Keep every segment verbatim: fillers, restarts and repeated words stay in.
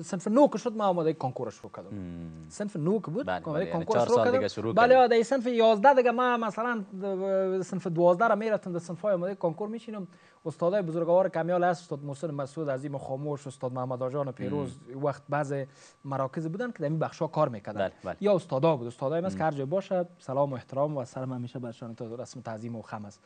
صنف نو که شد ما آماده کنکور شروع کردم. صنف نو که بود آماده کنکور شروع کردم. بله در صنف یازده دیگه ما مثلا صنف دوازده را میرفتم در صنف های آماده کنکور میشینم. استادای بزرگوار کمیال هست، استاد محسن مسعود عظیم خاموش، استاد محمد آجان پیروز، وقت بعض مراکز بودن که در این بخشا کار میکردن. یا استادا بود، استادای ما که هر جای باشه سلام و احترام و سلام همیشه برشان تا رسم تعظیم و خم است.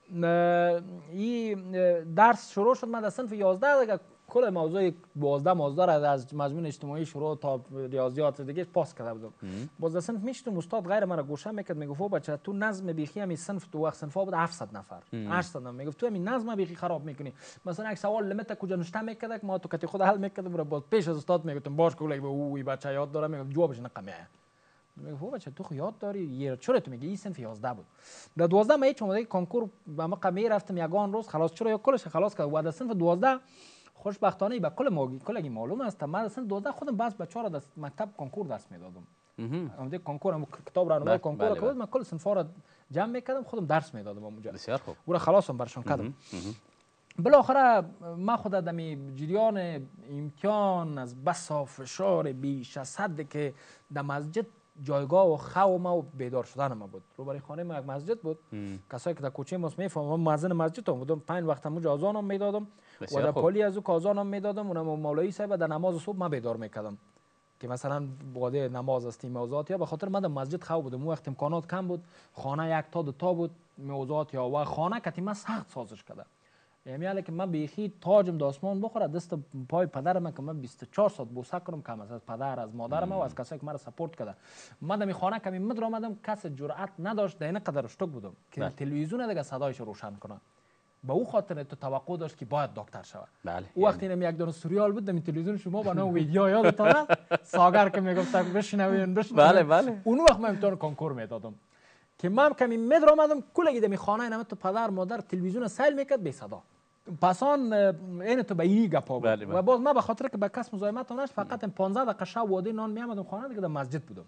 این درس شروع شد. من در صنف یازده دیگه کل موضوع دوازده موضوع را از مضمون اجتماعی شروع تا ریاضیات دیگه پاس کرده بودم. باز در صنف میشتم استاد غیر مرا گوشه میکرد، میگفت بچه تو نظم بیخی همین صنف تو وقت صنفا بود هفتصد نفر هشتصد نفر، میگفت تو همین نظم بیخی خراب میکنی. مثلا یک سوال لیمیت کجا نوشته میکرد ما تو کتی خود حل میکردم رو باز پیش از استاد میگفتم باش کولای به اوی بچه یاد داره، میگفت جوابش نقمه. میگفت بچه تو خو یاد داری چرا تو میگی این صنف یازده بود. در دوازده ما هیچ اومده کنکور با ما قمی رفتم یگان روز خلاص چرا یا کلش خلاص کرد. و در صنف دوازده خوشبختانه به کل ما کلگی معلوم است من اصلا دوازده خودم بس بچه‌ها را در مکتب کنکور درس میدادم. اومده کنکور هم کتاب راهنمای کنکور بود، من کل صنفا را جمع میکردم خودم درس میدادم اونجا. بسیار خوب. اون را خلاصم برشون کردم. بالاخره ما خود در جریان امتحان از بسا فشار بیش از حد که در مسجد جایگاه و خوم و بیدار شدن ما بود. روبروی خانه ما یک مسجد بود. کسایی که در کوچه ما میفهمن مؤذن مسجد هم بودم. پنج وقت اونجا اذان هم میدادم و در پالی از او اذان هم میدادم. اونم مولوی صاحب در نماز صبح ما بیدار میکردم که مثلا بعد نماز است موضوعات یا به خاطر من در مسجد خواب بودم. وقت امکانات کم بود، خانه یک تا دو تا بود موضوعات یا و خانه کتی ما سخت سازش کرده. یعنی حالا که من بیخی تاجم د آسمان بخوره دست پای پدرم که من بیست و چهار ساعت بوسه کنم کم از پدر از مادرم و از کسایی که مرا سپورت کرده. من در خانه کمی مدر آمدم کس جرأت نداشت در این قدر اشتک بودم که تلویزیون دیگه صدایش روشن کنه. با او خاطر تو توقع داشت که باید دکتر شود. بله. او وقتی اینم یک دونه سریال بود در تلویزیون شما با نام ویدیو یادتونه ساگر که میگفت بشینوین بشینوین. بله بله. اون وقت من امتحان کنکور میدادم که من کمی مدر آمدم کلگی در خانه اینم تو پدر مادر تلویزیون سیل میکرد بی صدا. پسان این تو به این گپا بود. بله بله. و باز من به خاطر که به کس مزاحمت نشد فقط پانزده دقیقه شب واده نان میامدم خانه دیگه در مسجد بودم.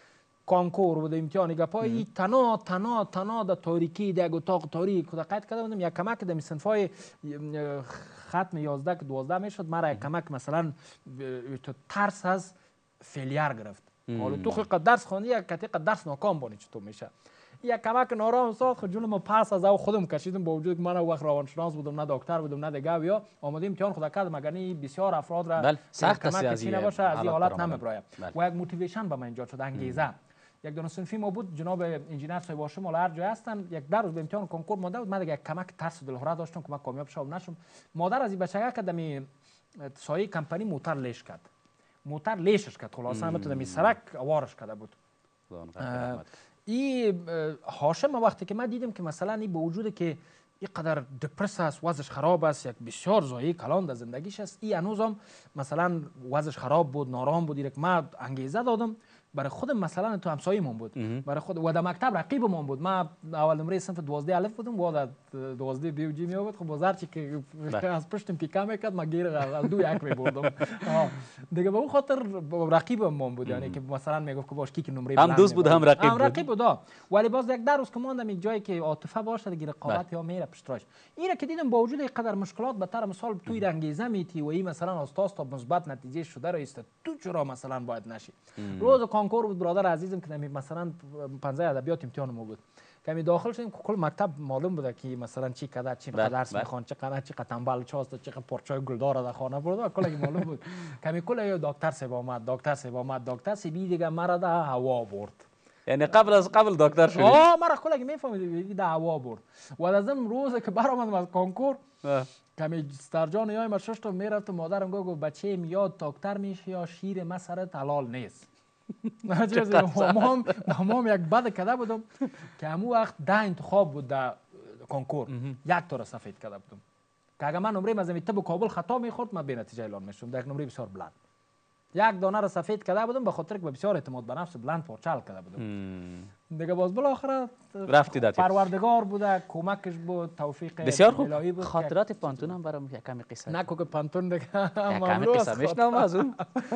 کنکور بود امتحان گپای تنا تنا تنا در تاریکی در اتاق تاریک خود قید کرده بودم. یک کمک در صنفای ختم یازده که دوازده میشد مرا یک کمک مثلا تو ترس از فیلیر گرفت. حالا تو خود درس خوندی یک کتی درس ناکام بانی چطور میشه. یک کمک نارام ساخت خود جون ما پس از او خودم کشیدم با وجود که من وقت روانشناس بودم نه دکتر بودم نه دیگه بیا آماده امتحان خود کردم مگر بسیار افراد را سخت کمک کسی نباشه از این حالت نمیبرایم. و یک موتیویشن به من ایجاد شد انگیزه. یک دونه صنفی ما بود جناب انجینر صاحب هاشم مال هر جای هستن یک در روز به امتحان کنکور مونده بود من دیگه یک کمک ترس دلهره داشتم که من کامیاب شوم نشم. مادر از این بچگی که دمی سایه کمپانی موتور لیش کرد موتور لیشش کرد خلاصه هم تو دمی سرک اوارش کرده بود. این هاشم وقتی که من دیدم که مثلا این به وجود که این قدر دپرس است وضعش خراب است یک بسیار زایی کلان در زندگیش است این هنوزم مثلا وضعش خراب بود نارام بود یک من انگیزه دادم برای خودم مثلا تو همسایه‌مون بود برای خود و در مکتب رقیبمون بود. من اول نمره صنف دوازده الف بودم و در دوازده بی و جی می بود. خب بازار چی که از پشتم پیکا میکرد ما گیر از دو یک می بردم دیگه به اون خاطر رقیبمون بود. یعنی که مثلا میگفت که باش کی که نمره هم دوست بود هم رقیب بود. هم رقیب بود ولی باز یک در روز که ماندم یک جایی که عاطفه باشه دیگه رقابت یا میره پشتراش. اینا که دیدم با وجود اینقدر مشکلات به طور مثال توی انگیزه میتی و این مثلا استاد تا مثبت نتیجه شده رو است تو چرا مثلا باید نشی. روز کنکور بود برادر عزیزم که مثلا پنجاه ادبیات امتحان ما بود کمی داخل شدیم کل مکتب معلوم بود که مثلا چی کده چی درس میخوان چه قناه چی تنبل چاست چه پرچای گلدار در خانه بود کلی معلوم بود. کمی کل دکتر صاحب اومد دکتر صاحب اومد دکتر صاحب دیگه مرا ده هوا برد. یعنی قبل از قبل دکتر شدی؟ آه مرا کلی میفهمید ده هوا برد. و از اون روز که برآمدم از کنکور کمی سترجان یای ما شش تا میرفت مادرم گفت بچه میاد دکتر میشه یا شیر مسرت حلال نیست. همام همام یک بد کده بودم که همون وقت ده انتخاب بود در کنکور یک تا را سفید کده بودم که اگر من نمره از طب کابل خطا میخورد من به نتیجه اعلان میشدم در یک نمره بسیار بلند. یک دانه را سفید کده بودم به خاطر که بسیار اعتماد به نفس بلند پارچال کده بودم دیگه باز بالاخره رفتی دادی. پروردگار بوده، کمکش بود، توفیق بسیار خوب. الهی بود. خاطرات پانتون هم برام یک کمی قصه نکو که پانتون دیگه کمی مملو قصه است. میشنم از اون.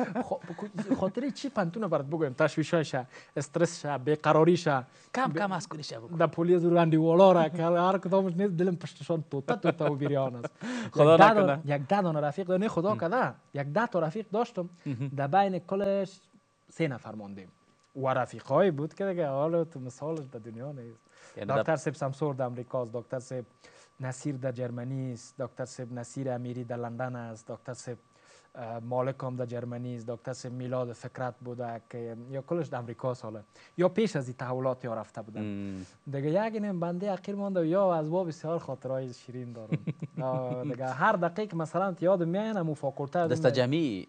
خاطری چی پانتون برات بگویم؟ تشویشش، استرسش، بیقراریش، کم کم از کنیش بگو. در پلیس راندی والا را که هر کدامش نیست دلم پشتشان توتا توتا و بیریان است. خدا یک ده نکنه. دان- یک ده دانه رفیق داشتم. خدا کده یک ده تا رفیق داشتم. در بین کلش سه نفر ماندیم و رفیقایی بود که دیگه حالا تو مثالش در دنیا نیست. یعنی دکتر سیب سمسور در امریکا است، دکتر سیب نصیر در جرمنی است، دکتر سیب نصیر امیری در لندن است، دکتر سیب اه، مالک هم در جرمنی است، دکتر سیب میلاد فکرت بوده که یا کلش در امریکا ساله یا پیش از این تحولات یا رفته بودن. م. دیگه یک اینم بنده اخیر مانده و یا از باب بسیار خاطرهای شیرین دارم. آه، دیگه هر دقیقه مثلا یاد میایم و فاکولته از دست اون- جمعی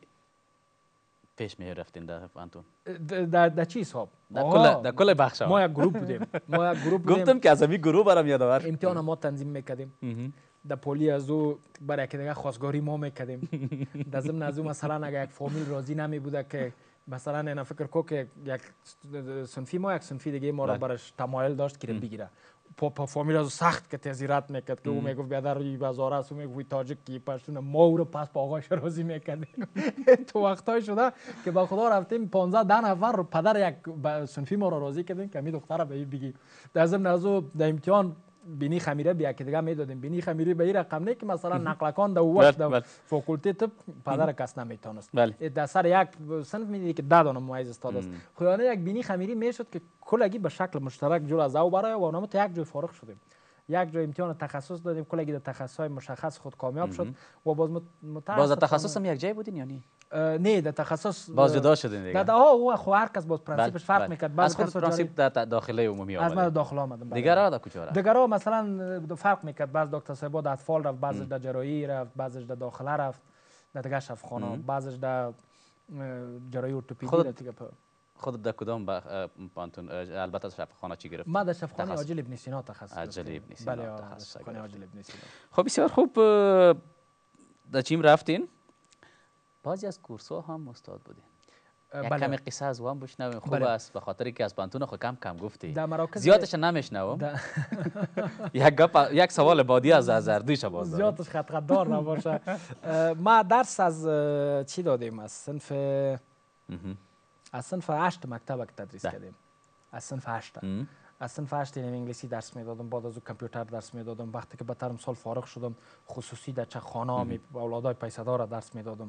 پیش می رفتین در پانتون. د- در در چی حساب؟ در آقا، کل در کل بخش ما یک گروه بودیم. ما یک گروه بودیم. گفتم که از همین گروه برام یاد آور. امتحان ما تنظیم میکردیم. مهم. در پلی از او برای که دیگه خواستگاری ما میکردیم. در ضمن از او مثلا اگر یک فامیل راضی نمی بوده که مثلا اینا فکر کو که یک صنفی ما یک صنفی دیگه ما را بله. برش تمایل داشت که بگیره. پا پا فامیل از او سخت که تزیرات میکرد که او میگفت بیادر ای بازار است، او میگفت تاجیک کی پشتون، ما او رو پس با آقایش راضی میکردیم. تو وقتای شده که با خدا رفتیم پانزده ده نفر رو پدر یک ب- صنفی ما را راضی کردیم که می دختر به این بگی. در ضمن از او در امتحان بینی خمیره بیا که دیگه میدادیم. بینی خمیره به این رقم نه که مثلا نقلکان در وقت بله، در بله. فاکولته طب پدر کس نمیتونست. بله. در سر یک صنف میدیدی که ده دانه ممیز استاد است. خدانه یک بینی خمیری میشد که کلگی به شکل مشترک جور از او برای و اونم تا یک جای فارغ شدیم. یک جای امتحان تخصص دادیم، کلگی در تخصصهای مشخص خود کامیاب شد و باز مت- متاسفانه باز در تخصص هم یک جای بودین یا نه؟ اه، نه در تخصص باز جدا شدین دیگه. در آه او خو هر کس باز پرنسیپش فرق میکرد. از خود پرنسیپ در در داخله عمومی از من آمده. داخل آمدم. بله. دیگر در کجا رفت؟ دیگرها مثلا فرق میکرد. بعض دکتر صاحبا در اطفال رفت، بعضش در جراحی رفت، بعضش در داخله رفت، در دیگه شفاخانه، بعضش در اه، جراحی ارتوپدی خود- رفت دیگه. پ- خود در کدام بخ... پانتون البته شفاخانه چی گرفت؟ ما در شفاخانه تخصص. عاجل ابن سینا تخصص عاجل گرفتیم. ابن سینا بله آه، تخصص شفاخانه گرفتیم. عاجل ابن سینا. خب بسیار خوب. اه، در چیم رفتین؟ بعضی از کورس ها هم استاد بودین. اه، یک بله. کمی قصه از وام بشنویم. خوب بله. است به خاطر که از پانتون خود کم کم گفتی. در مراکز زیادش نمیشنوم. در- یک گپ یک سوال بادی از از اردویش باز دارم. زیادش خط خط دار نباشه. اه، ما درس از اه، چی دادیم؟ از صنف مهم. از صنف هشت مکتب تدریس ده. کردیم. از صنف هشت. مهم. از صنف هشت یعنی انگلیسی درس میدادم، بعد از او کامپیوتر درس میدادم. وقتی که به ترم سال فارغ شدم خصوصی در چخانه می اولادای پیسه‌دار درس میدادم.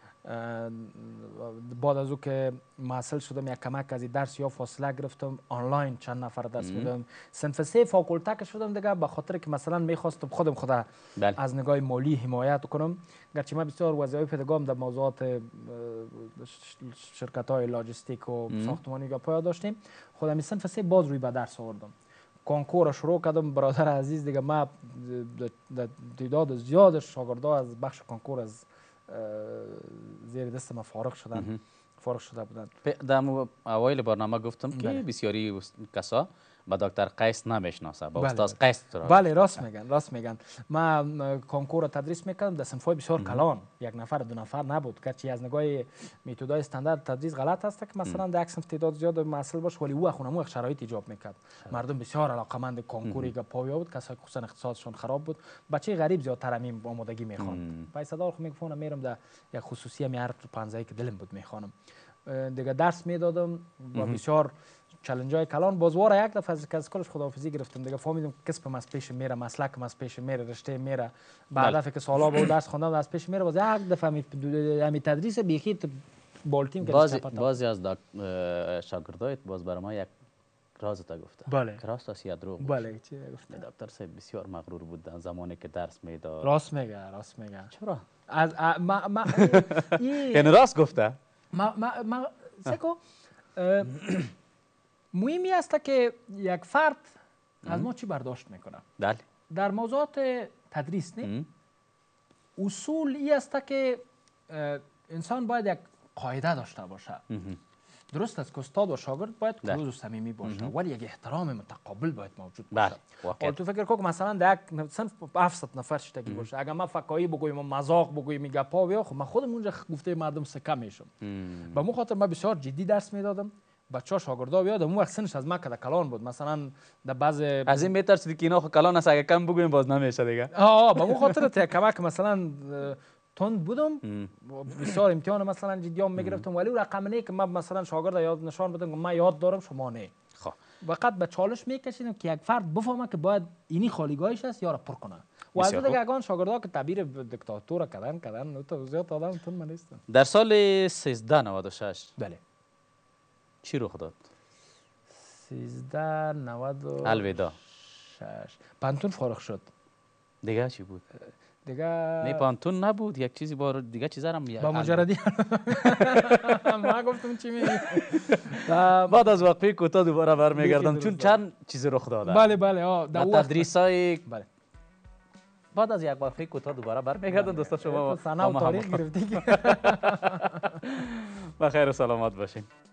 بعد از او که محصل شدم یک کمک از این درس یا فاصله گرفتم، آنلاین چند نفر درس میدادم. صنف سه فاکولته که شدم دیگه به خاطر که مثلا میخواستم خودم خدا بله. از نگاه مالی حمایت کنم، گرچه من بسیار وظایف دیگه در موضوعات شرکت های لاجستیک و ساختمانی گپا داشتیم، خودم صنف سه باز روی به درس آوردم. کنکور شروع کردم. برادر عزیز دیگه ما در تعداد زیاد شاگردا از بخش کنکور از زیر دست ما فارغ شدن فارغ شده بودن. در اوایل برنامه گفتم که بله. بسیاری است- کسا با دکتر قیس نمیشناسه، با بله. استاد قیس تو را بله می‌شناسه. راست میگن راست میگن. ما کنکور تدریس میکردم در صنف‌های بسیار کلان، یک نفر دو نفر نبود، گرچه از نگاه متدای استاندارد تدریس غلط است که مثلا در یک صنف تعداد زیاد محصل باشه، ولی او خونم شرایط ایجاب میکرد. مردم بسیار علاقمند کنکوری که پایا بود، کسایی که خصوصا اقتصادشون خراب بود، بچه غریب زیادتر همین آمادگی میخواند. پیسه‌دار خو میگفتم میرم در یک خصوصی می هر پنځه که دلم بود میخوانم. دیگه درس میدادم و بسیار چالش های کلان. بازوار یک دفعه از از کلش خداحافظی گرفتم دیگه، فهمیدم کسبم از پیش میره، مسلکم از پیش میره، رشته میره. بعد دفعه که سالا با درس خواندم از پیش میره، باز یک دفعه می تدریس بیخی بالتیم که بعضی بعضی از دک- اه، شاگردایت باز برای ما یک راز تا گفته. بله. که راست است یا دروغ؟ بله چی گفت؟ دکتر صاحب بسیار مغرور بود در زمانی که درس میداد. راست میگه راست میگه. چرا؟ از ا- ما ما ای- یعنی راست گفته؟ ما ما ما سکو اه، مهمی است که یک فرد از ما چی برداشت میکنه. بله. در موضوعات تدریس نه ام. اصول ای است که اه، انسان باید یک قاعده داشته باشه. مهم. درست است که استاد و شاگرد باید بله. کلوز و صمیمی باشه، ولی یک احترام متقابل باید موجود بله. باشه. واقعا. حالا تو فکر کن که مثلا در یک صنف هفتصد نفر شتگی باشه، اگر ما فکایی بگویم و مذاق بگویم گپا بیا، خب من خودم اونجا گفته مردم سکه میشم. ام. به مو خاطر من بسیار جدی درس میدادم بچه‌ها شاگردا بیاد اون وقت سنش از مکه در کلان بود مثلا در بعض از این میترسیدی که اینا خو کلان است اگه کم بگویم باز نمیشه دیگه. آه به اون خاطر ته کمک مثلا تند بودم بسیار امتحان مثلا جدیام میگرفتم ولی رقم نه که من مثلا شاگرد یاد نشان بدم من یاد دارم شما نه. خب فقط به چالش میکشیدم که یک فرد بفهمه که باید اینی خالیگاهش است یا را پر کنه. و از دیگه اگان شاگردا که تعبیر دیکتاتور کردن کردن تو زیاد آدم تون من نیستم. در سال سیزده نود و شش بله چی رخ داد؟ سیزده نود و الوداع شش پانتون فارغ شد. دیگه چی بود؟ دیگه نه پانتون نبود یک چیزی بار دیگه چیزا هم با مجردی ما گفتم چی میگی. بعد از وقفه کوتاه دوباره برمیگردم چون چند چیز رخ داده. بله بله ها در تدریسای بله بعد از یک وقفه کوتاه دوباره برمیگردم دوستان شما سنا و تاریخ گرفتی بخیر و سلامت باشین.